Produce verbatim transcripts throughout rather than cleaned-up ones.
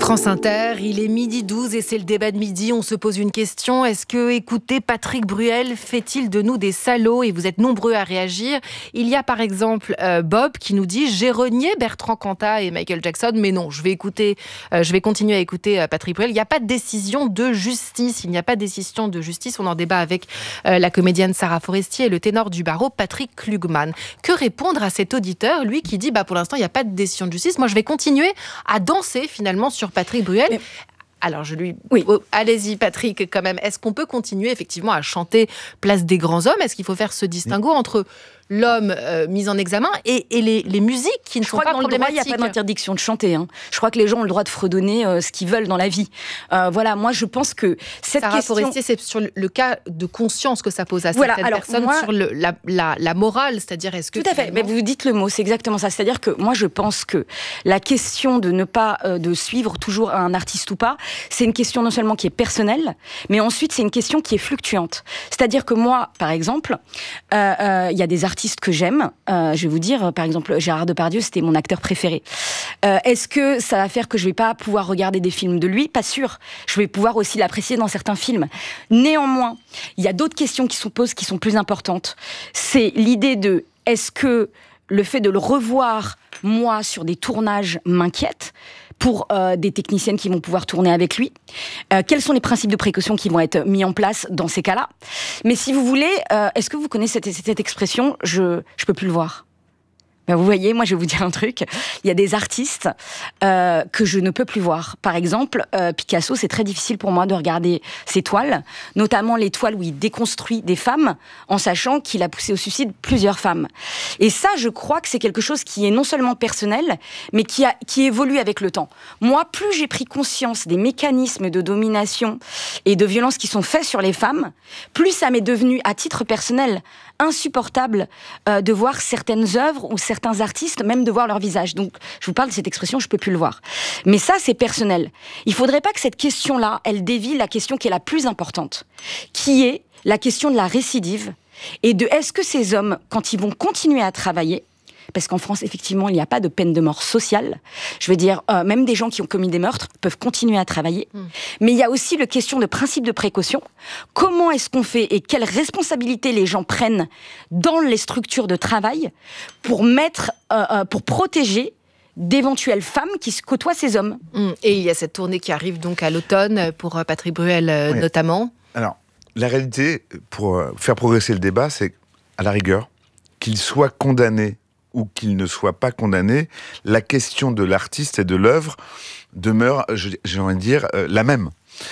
France Inter, il est midi douze et c'est le débat de midi. On se pose une question. Est-ce que écouter Patrick Bruel fait-il de nous des salauds? Et vous êtes nombreux à réagir. Il y a par exemple euh, Bob qui nous dit « J'ai renié Bertrand Cantat et Michael Jackson, mais non, je vais, écouter, euh, je vais continuer à écouter euh, Patrick Bruel. » Il n'y a pas de décision de justice. Il n'y a pas de décision de justice. On en débat avec euh, la comédienne Sarah Forestier et le ténor du barreau Patrick Klugman. Que répondre à cet auditeur, lui qui dit bah, « Pour l'instant, il n'y a pas de décision de justice. Moi, je vais continuer à danser finalement sur Patrick Bruel. » Mais... Alors, je lui... Oui. Oh, allez-y, Patrick, quand même. Est-ce qu'on peut continuer, effectivement, à chanter Place des grands hommes? Est-ce qu'il faut faire ce distinguo oui. entre l'homme euh, mis en examen et, et les, les musiques qui ne je sont pas problématiques? Je crois que dans le droit, il n'y a pas d'interdiction de chanter. Hein. Je crois que les gens ont le droit de fredonner euh, ce qu'ils veulent dans la vie. Euh, voilà, moi, je pense que cette Sarah question... Forestier, c'est sur le, le cas de conscience que ça pose à voilà, certaines alors, personnes, moi... sur le, la, la, la morale, c'est-à-dire est-ce que... Tout à fait, mais vous dites le mot, c'est exactement ça. C'est-à-dire que moi, je pense que la question de ne pas euh, de suivre toujours un artiste ou pas, c'est une question non seulement qui est personnelle, mais ensuite, c'est une question qui est fluctuante. C'est-à-dire que moi, par exemple, il euh, euh, y a des artistes que j'aime. Euh, je vais vous dire, par exemple, Gérard Depardieu, c'était mon acteur préféré. Euh, est-ce que ça va faire que je vais pas pouvoir regarder des films de lui? Pas sûr. Je vais pouvoir aussi l'apprécier dans certains films. Néanmoins, il y a d'autres questions qui se posent qui sont plus importantes. C'est l'idée de est-ce que le fait de le revoir, moi, sur des tournages m'inquiète pour euh, des techniciennes qui vont pouvoir tourner avec lui. Euh, quels sont les principes de précaution qui vont être mis en place dans ces cas-là? Mais si vous voulez, euh, est-ce que vous connaissez cette, cette expression « je je peux plus le voir » ? Ben vous voyez, moi je vais vous dire un truc, il y a des artistes euh, que je ne peux plus voir. Par exemple, euh, Picasso, c'est très difficile pour moi de regarder ses toiles, notamment les toiles où il déconstruit des femmes, en sachant qu'il a poussé au suicide plusieurs femmes. Et ça, je crois que c'est quelque chose qui est non seulement personnel, mais qui, a, qui évolue avec le temps. Moi, plus j'ai pris conscience des mécanismes de domination et de violence qui sont faits sur les femmes, plus ça m'est devenu, à titre personnel, insupportable euh, de voir certaines œuvres ou certains artistes, même de voir leur visage. Donc, je vous parle de cette expression, je peux plus le voir. Mais ça, c'est personnel. Il faudrait pas que cette question-là, elle dévie la question qui est la plus importante, qui est la question de la récidive et de est-ce que ces hommes, quand ils vont continuer à travailler, parce qu'en France, effectivement, il n'y a pas de peine de mort sociale. Je veux dire, euh, même des gens qui ont commis des meurtres peuvent continuer à travailler. Mmh. Mais il y a aussi la question de principe de précaution. Comment est-ce qu'on fait et quelles responsabilités les gens prennent dans les structures de travail pour mettre, euh, euh, pour protéger d'éventuelles femmes qui côtoient ces hommes. Mmh. Et il y a cette tournée qui arrive donc à l'automne pour Patrick Bruel euh, oui. notamment. Alors, la réalité, pour faire progresser le débat, c'est à la rigueur qu'il soit condamné ou qu'il ne soit pas condamné, la question de l'artiste et de l'œuvre demeure, j'ai envie de dire, euh, la même.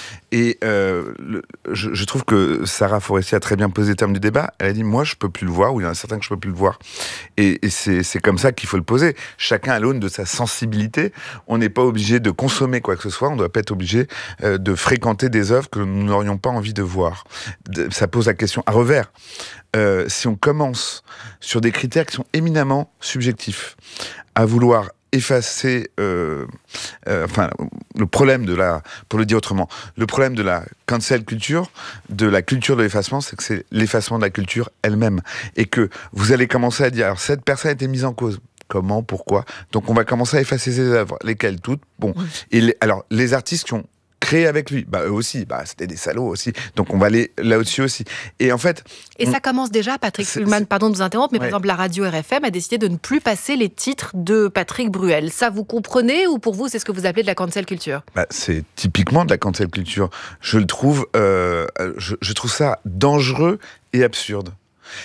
Et euh, le, je, je trouve que Sarah Forestier a très bien posé le terme du débat. Elle a dit, moi, je peux plus le voir, ou il y en a certains que je peux plus le voir. Et, et c'est, c'est comme ça qu'il faut le poser. Chacun à l'aune de sa sensibilité. On n'est pas obligé de consommer quoi que ce soit. On ne doit pas être obligé euh, de fréquenter des œuvres que nous n'aurions pas envie de voir. De, ça pose la question à revers. Euh, si on commence sur des critères qui sont éminemment subjectifs, à vouloir effacer, euh, euh, enfin, le problème de la, pour le dire autrement, le problème de la cancel culture, de la culture de l'effacement, c'est que c'est l'effacement de la culture elle-même. Et que vous allez commencer à dire, alors cette personne a été mise en cause. Comment, pourquoi? Donc on va commencer à effacer ses œuvres. Lesquelles? Toutes? Bon. Et les, alors, les artistes qui ont créé avec lui, bah eux aussi, bah c'était des salauds aussi. Donc on va aller là-dessus aussi. Et en fait, et on... ça commence déjà. Patrick Klugman, pardon de vous interrompre, mais ouais. par exemple la radio R F M a décidé de ne plus passer les titres de Patrick Bruel. Ça, vous comprenez ou pour vous c'est ce que vous appelez de la cancel culture? Bah, c'est typiquement de la cancel culture. Je le trouve, euh, je, je trouve ça dangereux et absurde.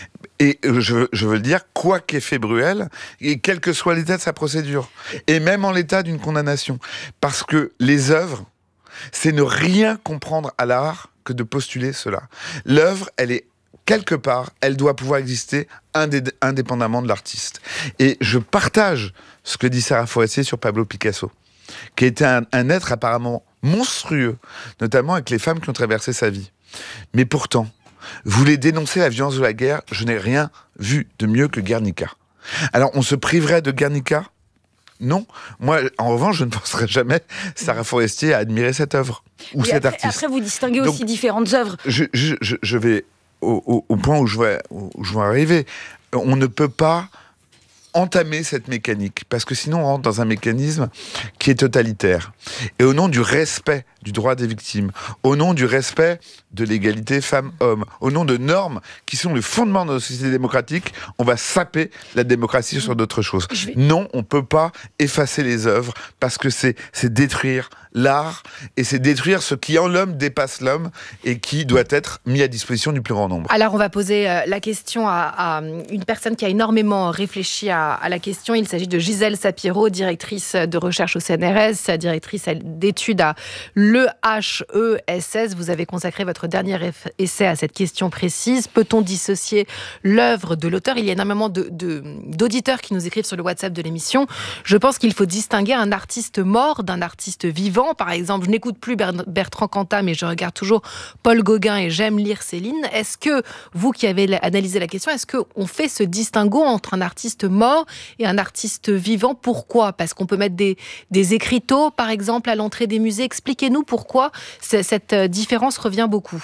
Et je, je veux le dire, quoi qu'ait fait Bruel, et quel que soit l'état de sa procédure, et même en l'état d'une condamnation, parce que les œuvres, c'est ne rien comprendre à l'art que de postuler cela. L'œuvre, elle est quelque part, elle doit pouvoir exister indé- indépendamment de l'artiste. Et je partage ce que dit Sarah Forestier sur Pablo Picasso, qui était un, un être apparemment monstrueux, notamment avec les femmes qui ont traversé sa vie. Mais pourtant, vous voulez dénoncer la violence de la guerre, je n'ai rien vu de mieux que Guernica. Alors, on se priverait de Guernica ? Non. Moi, en revanche, je ne penserais jamais Sarah Forestier à admirer cette œuvre ou et cet après, artiste. Après, vous distinguez Donc, aussi différentes œuvres. Je, je, je, je vais au, au, au point où je, vais, où je vais arriver. On ne peut pas entamer cette mécanique, parce que sinon on rentre dans un mécanisme qui est totalitaire. Et au nom du respect du droit des victimes, au nom du respect de l'égalité femmes-hommes, au nom de normes qui sont le fondement de nos sociétés démocratiques, on va saper la démocratie sur d'autres choses. Vais... Non, on ne peut pas effacer les œuvres, parce que c'est, c'est détruire l'art, et c'est détruire ce qui en l'homme dépasse l'homme, et qui doit être mis à disposition du plus grand nombre. Alors on va poser euh, la question à, à une personne qui a énormément réfléchi à, à la question. Il s'agit de Gisèle Sapiro, directrice de recherche au C N R S, directrice d'études à l'E H E S S. Vous avez consacré votre dernier essai à cette question précise. Peut-on dissocier l'œuvre de l'auteur ? Il y a énormément de, de, d'auditeurs qui nous écrivent sur le WhatsApp de l'émission. Je pense qu'il faut distinguer un artiste mort d'un artiste vivant. Par exemple, je n'écoute plus Bertrand Cantat, mais je regarde toujours Paul Gauguin et j'aime lire Céline. Est-ce que, vous qui avez analysé la question, est-ce qu'on fait ce distinguo entre un artiste mort et un artiste vivant ? Pourquoi ? Parce qu'on peut mettre des, des écriteaux, par exemple, à l'entrée des musées. Expliquez-nous pourquoi cette différence revient beaucoup.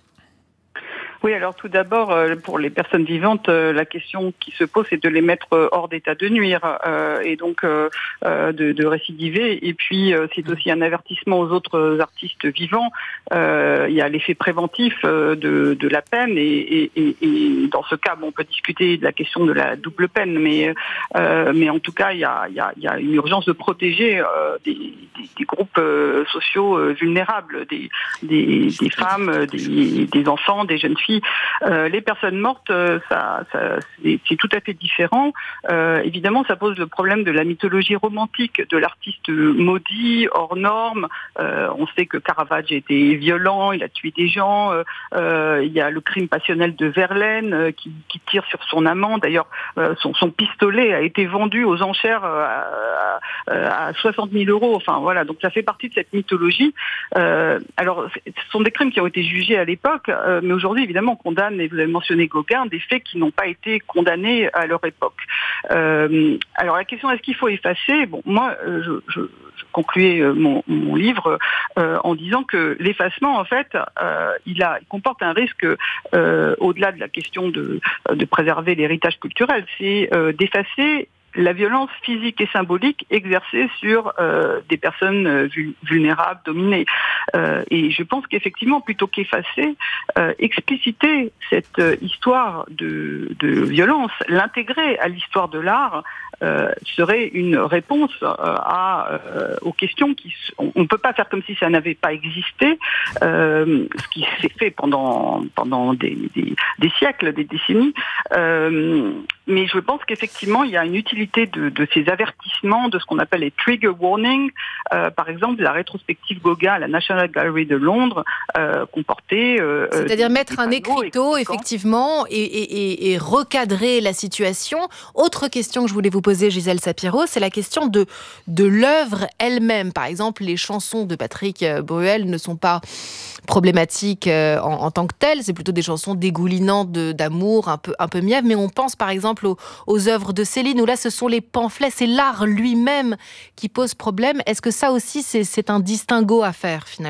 Oui, alors tout d'abord, pour les personnes vivantes, la question qui se pose, c'est de les mettre hors d'état de nuire euh, et donc euh, de, de récidiver. Et puis, c'est aussi un avertissement aux autres artistes vivants. Euh, il y a l'effet préventif de, de la peine et, et, et dans ce cas, bon, on peut discuter de la question de la double peine, mais, euh, mais en tout cas, il y a, il y a, il y a une urgence de protéger euh, des, des, des groupes sociaux vulnérables, des, des, des femmes, des, des enfants, des jeunes filles. Euh, les personnes mortes, euh, ça, ça, c'est, c'est tout à fait différent. Euh, évidemment, ça pose le problème de la mythologie romantique de l'artiste maudit, hors norme. Euh, on sait que Caravage était violent, il a tué des gens. Euh, euh, il y a le crime passionnel de Verlaine euh, qui, qui tire sur son amant. D'ailleurs, euh, son, son pistolet a été vendu aux enchères euh, à, à, à soixante mille euros. Enfin voilà, donc ça fait partie de cette mythologie. Euh, alors, ce sont des crimes qui ont été jugés à l'époque, euh, mais aujourd'hui, évidemment, on condamne, et vous avez mentionné Gauguin, des faits qui n'ont pas été condamnés à leur époque. Euh, alors la question, est-ce qu'il faut effacer ? Bon, moi, je, je, je concluais mon, mon livre euh, en disant que l'effacement, en fait, euh, il, a, il comporte un risque euh, au-delà de la question de, de préserver l'héritage culturel, c'est euh, d'effacer la violence physique et symbolique exercée sur euh, des personnes euh, vulnérables, dominées. Euh, et je pense qu'effectivement, plutôt qu'effacer, euh, expliciter cette euh, histoire de, de violence, l'intégrer à l'histoire de l'art, euh, serait une réponse euh, à, euh, aux questions qui... On ne peut pas faire comme si ça n'avait pas existé, euh, ce qui s'est fait pendant, pendant des, des, des siècles, des décennies. Euh, mais je pense qu'effectivement, il y a une utilité de, de ces avertissements, de ce qu'on appelle les trigger warnings. Euh, par exemple, la rétrospective Gauguin à la National Gallery de Londres euh, comportait... Euh, C'est-à-dire des, mettre des un écriteau, effectivement, et, et, et recadrer la situation. Autre question que je voulais vous poser, Gisèle Sapiro, c'est la question de, de l'œuvre elle-même. Par exemple, les chansons de Patrick Bruel ne sont pas problématiques en, en tant que telles, c'est plutôt des chansons dégoulinantes de, d'amour, un peu, un peu mièvres, mais on pense par exemple aux, aux œuvres de Céline, où là ce sont les pamphlets, c'est l'art lui-même qui pose problème. Est-ce que ça aussi c'est, c'est un distinguo à faire finalement ?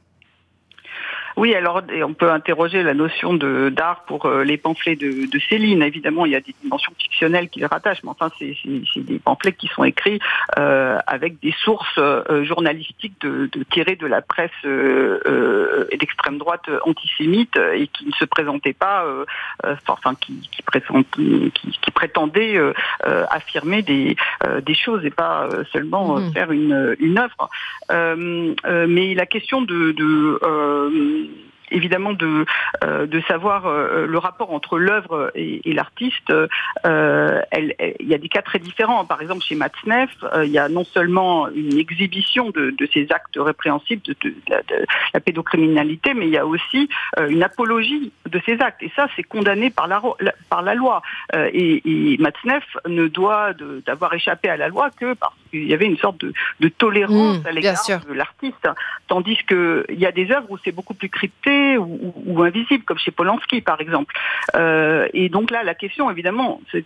Oui, alors on peut interroger la notion de d'art pour euh, les pamphlets de, de Céline. Évidemment, il y a des dimensions fictionnelles qui les rattachent, mais enfin, c'est, c'est, c'est des pamphlets qui sont écrits euh, avec des sources euh, journalistiques de, de tirées de la presse euh, euh, et d'extrême droite antisémite et qui ne se présentaient pas, euh, euh, enfin, qui, qui, présente, qui, qui prétendaient euh, euh, affirmer des euh, des choses et pas euh, seulement mmh. faire une une œuvre. Euh, euh, mais la question de, de euh, évidemment de euh, de savoir euh, le rapport entre l'œuvre et, et l'artiste. Euh, elle, elle, il y a des cas très différents. Par exemple, chez Matzneff, euh, il y a non seulement une exhibition de, de ces actes répréhensibles, de, de, de, la, de la pédocriminalité, mais il y a aussi euh, une apologie de ces actes. Et ça, c'est condamné par la, la par la loi. Euh, et, et Matzneff ne doit de, d'avoir échappé à la loi que parce qu'il y avait une sorte de, de tolérance mmh, à l'égard de l'artiste. Tandis que il y a des œuvres où c'est beaucoup plus crypté ou, ou invisible, comme chez Polanski par exemple. Euh, et donc là, la question, évidemment, c'est pas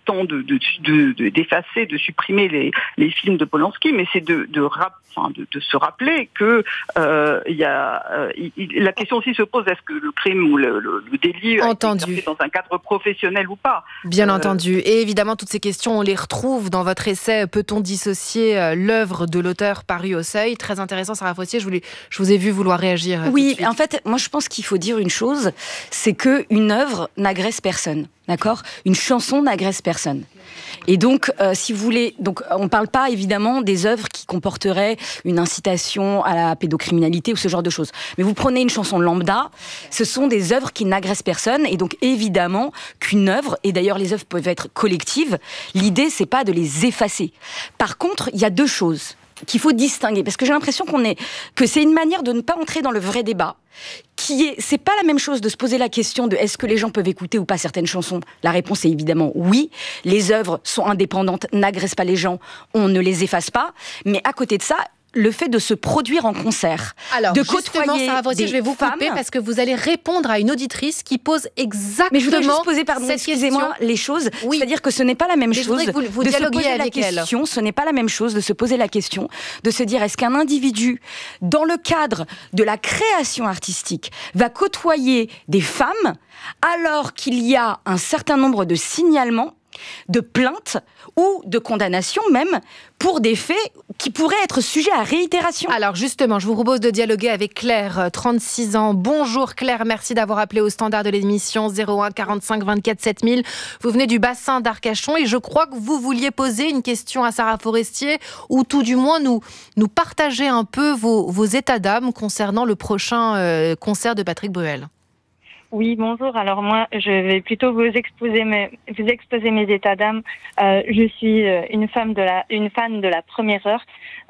tant de, de, de, de, d'effacer, de supprimer les, les films de Polanski, mais c'est de, de, rap, enfin de, de se rappeler que euh, y a, euh, il, la question aussi se pose, est-ce que le crime ou le, le, le délit entendu. a été exercé dans un cadre professionnel ou pas? Bien euh, entendu. Et évidemment, toutes ces questions, on les retrouve dans votre essai « Peut-on dissocier euh, l'œuvre de l'auteur » paru au Seuil. Très intéressant, Sarah Faustier. Je, voulais, je vous ai vu vouloir réagir. Oui, en fait, moi je pense qu'il faut dire une chose, c'est qu'une œuvre n'agresse personne. D'accord ? Une chanson n'agresse personne. Et donc, euh, si vous voulez, donc on ne parle pas évidemment des œuvres qui comporteraient une incitation à la pédocriminalité ou ce genre de choses. Mais vous prenez une chanson lambda, ce sont des œuvres qui n'agressent personne. Et donc, évidemment, qu'une œuvre, et d'ailleurs les œuvres peuvent être collectives, l'idée, c'est pas de les effacer. Par contre, il y a deux choses qu'il faut distinguer, parce que j'ai l'impression qu'on est, que c'est une manière de ne pas entrer dans le vrai débat, qui est, c'est pas la même chose de se poser la question de est-ce que les gens peuvent écouter ou pas certaines chansons. La réponse est évidemment oui. Les œuvres sont indépendantes, n'agressent pas les gens, on ne les efface pas. Mais à côté de ça, le fait de se produire en concert, Alors, de justement, côtoyer Sarah Faustier, des je vais vous femmes, couper parce que vous allez répondre à une auditrice qui pose exactement mais je voudrais juste poser, pardon, cette excusez-moi, question. les choses. Oui. C'est-à-dire que ce n'est pas la même Mais je chose voudrais que vous- vous de se dialoguiez poser la avec elle. question. Ce n'est pas la même chose de se poser la question, de se dire est-ce qu'un individu, dans le cadre de la création artistique, va côtoyer des femmes alors qu'il y a un certain nombre de signalements, de plaintes ou de condamnations même pour des faits qui pourraient être sujets à réitération. Alors justement, je vous propose de dialoguer avec Claire, trente-six ans. Bonjour Claire, merci d'avoir appelé au standard de l'émission zéro un quarante-cinq vingt-quatre sept mille. Vous venez du bassin d'Arcachon et je crois que vous vouliez poser une question à Sarah Forestier ou tout du moins nous, nous partager un peu vos, vos états d'âme concernant le prochain euh, concert de Patrick Bruel. Oui, bonjour. Alors moi, je vais plutôt vous exposer mes, vous exposer mes états d'âme. Euh, je suis une femme de la, une fan de la première heure,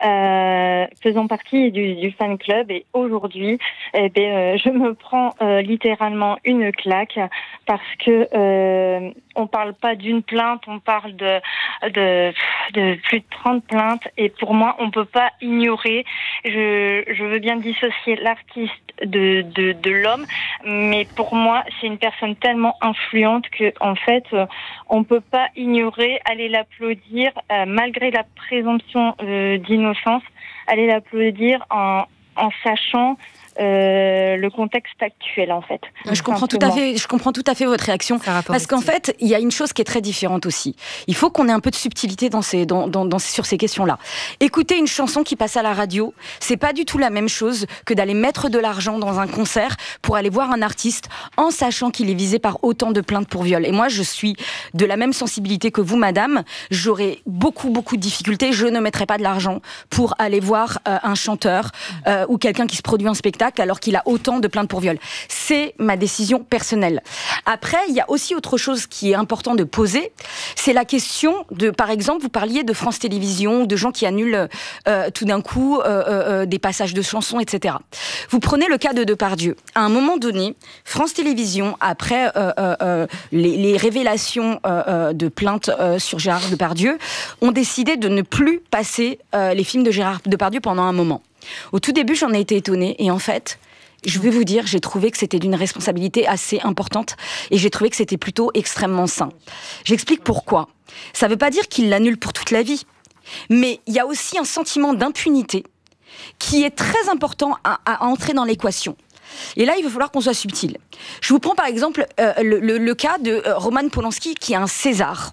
euh, faisant partie du, du fan club. Et aujourd'hui, eh bien, euh, je me prends euh, littéralement une claque parce que euh, on parle pas d'une plainte, on parle de, de, de plus de trente plaintes. Et pour moi, on peut pas ignorer. Je, je veux bien dissocier l'artiste de, de, de l'homme, mais pour Pour moi, c'est une personne tellement influente que, en fait, euh, on peut pas ignorer, aller l'applaudir euh, malgré la présomption euh, d'innocence, aller l'applaudir en, en sachant euh, le contexte actuel, en fait. Je comprends tout à fait, je comprends tout à fait votre réaction, parce qu'en fait, il y a une chose qui est très différente aussi. Il faut qu'on ait un peu de subtilité dans ces, dans, dans, dans, sur ces questions-là. Écouter une chanson qui passe à la radio, c'est pas du tout la même chose que d'aller mettre de l'argent dans un concert pour aller voir un artiste en sachant qu'il est visé par autant de plaintes pour viol. Et moi, je suis de la même sensibilité que vous, madame. J'aurais beaucoup, beaucoup de difficultés. Je ne mettrais pas de l'argent pour aller voir euh, un chanteur euh, ou quelqu'un qui se produit en spectacle alors qu'il a autant de plaintes pour viol. C'est ma décision personnelle. Après, il y a aussi autre chose qui est important de poser, c'est la question de, par exemple, vous parliez de France Télévisions, de gens qui annulent euh, tout d'un coup euh, euh, des passages de chansons, et cetera. Vous prenez le cas de Depardieu. À un moment donné, France Télévisions, après euh, euh, les, les révélations euh, euh, de plaintes euh, sur Gérard Depardieu, ont décidé de ne plus passer euh, les films de Gérard Depardieu pendant un moment. Au tout début, j'en ai été étonnée et en fait, je vais vous dire, j'ai trouvé que c'était d'une responsabilité assez importante et j'ai trouvé que c'était plutôt extrêmement sain. J'explique pourquoi. Ça ne veut pas dire qu'il l'annule pour toute la vie, mais il y a aussi un sentiment d'impunité qui est très important à, à entrer dans l'équation. Et là, il va falloir qu'on soit subtil. Je vous prends par exemple euh, le, le, le cas de euh, Roman Polanski qui a un César.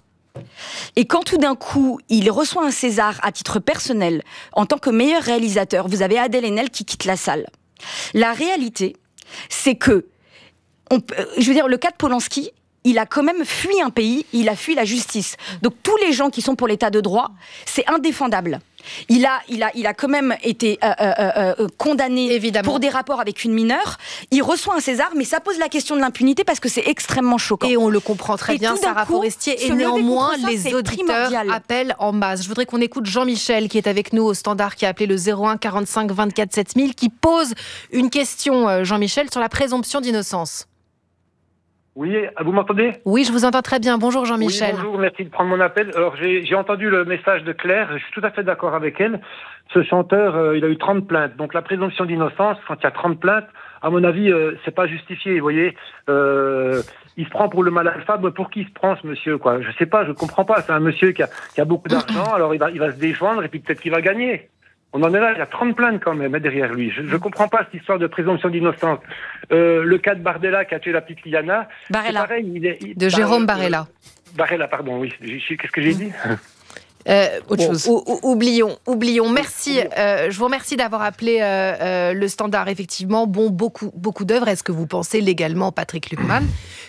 Et quand tout d'un coup, il reçoit un César à titre personnel, en tant que meilleur réalisateur, vous avez Adèle Haenel qui quitte la salle. La réalité, c'est que, on, je veux dire, le cas de Polanski, il a quand même fui un pays, il a fui la justice. Donc tous les gens qui sont pour l'état de droit, c'est indéfendable. Il a, il a, il a quand même été euh, euh, euh, condamné Évidemment. pour des rapports avec une mineure. Il reçoit un César, mais ça pose la question de l'impunité parce que c'est extrêmement choquant. Et on le comprend très et bien, Sarah coup, Forestier. Et néanmoins, ça, les auditeurs primordial. appellent en masse. Je voudrais qu'on écoute Jean-Michel, qui est avec nous au standard, qui a appelé le zéro un quarante-cinq vingt-quatre sept mille, qui pose une question, Jean-Michel, sur la présomption d'innocence. Oui, vous m'entendez? Oui, je vous entends très bien. Bonjour Jean-Michel. Oui, bonjour, merci de prendre mon appel. Alors, j'ai, j'ai entendu le message de Claire, je suis tout à fait d'accord avec elle. Ce chanteur, euh, il a eu trente plaintes. Donc la présomption d'innocence, quand il y a trente plaintes, à mon avis, euh, c'est pas justifié, vous voyez. Euh, il se prend pour le mal alpha, mais pour qui il se prend ce monsieur, quoi? Je sais pas, je comprends pas. C'est un monsieur qui a, qui a beaucoup d'argent, alors il va, il va se défendre et puis peut-être qu'il va gagner. On en est là, il y a trente plaintes quand même derrière lui. Je ne comprends pas cette histoire de présomption d'innocence. Euh, le cas de Bardella qui a tué la petite Liana. Barella. Pareil, il est, il, De Jérôme Barella. Euh, Barella, pardon, oui. Qu'est-ce que j'ai dit? Euh, Autre bon, chose. ou- ou- oublions, oublions. Merci. Euh, je vous remercie d'avoir appelé euh, euh, le Standard. Effectivement, bon, beaucoup, beaucoup d'œuvres. Est-ce que vous pensez légalement, Patrick Luckmann,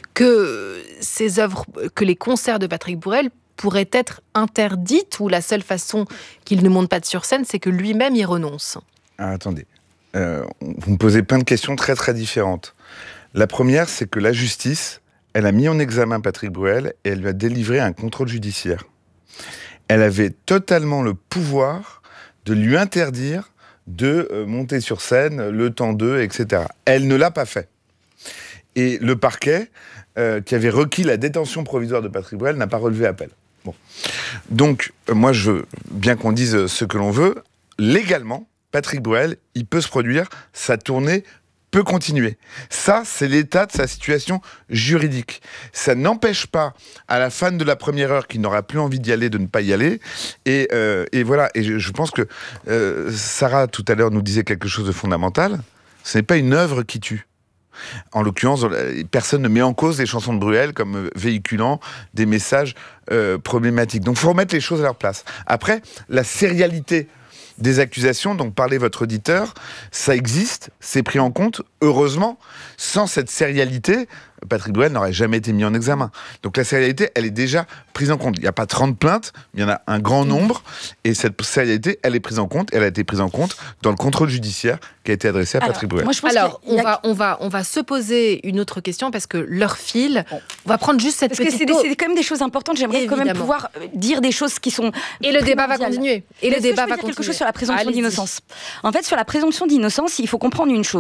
que ces œuvres, que les concerts de Patrick Bruel pourraient être interdites, ou la seule façon qu'il ne monte pas de sur scène, c'est que lui-même y renonce? Ah, attendez, euh, vous me posez plein de questions très très différentes. La première, c'est que la justice, elle a mis en examen Patrick Bruel et elle lui a délivré un contrôle judiciaire. Elle avait totalement le pouvoir de lui interdire de euh, monter sur scène, le temps d'eux, et cetera. Elle ne l'a pas fait. Et le parquet, euh, qui avait requis la détention provisoire de Patrick Bruel, n'a pas relevé appel. Bon. Donc, euh, moi, je veux bien qu'on dise ce que l'on veut. Légalement, Patrick Bruel, il peut se produire, sa tournée peut continuer. Ça, c'est l'état de sa situation juridique. Ça n'empêche pas à la fan de la première heure qui n'aura plus envie d'y aller, de ne pas y aller. Et, euh, et voilà, et je, je pense que euh, Sarah, tout à l'heure, nous disait quelque chose de fondamental. Ce n'est pas une œuvre qui tue. En l'occurrence, personne ne met en cause les chansons de Bruel comme véhiculant des messages euh, problématiques. Donc, il faut remettre les choses à leur place. Après, la sérialité des accusations dont parlait votre auditeur, ça existe, c'est pris en compte, heureusement. Sans cette sérialité, Patrick Bruel n'aurait jamais été mis en examen. Donc la sérialité, elle est déjà prise en compte. Il n'y a pas trente plaintes, mais il y en a un grand nombre, et cette sérialité, elle est prise en compte, elle a été prise en compte dans le contrôle judiciaire qui a été adressé à Alors, Patrick Bruel. moi, je pense Alors, qu'il y a- on va, on, va, on va se poser une autre question parce que l'heure file. On va prendre juste cette Parce que petite c'est, des- pause. c'est quand même des choses importantes. J'aimerais quand même Évidemment. pouvoir euh, dire des choses qui sont Et le débat va primordiales. continuer. Et Mais le est-ce que débat je peux va dire continuer. quelque chose sur la présomption Allez-y. d'innocence. En fait, sur la présomption d'innocence, il faut comprendre une chose.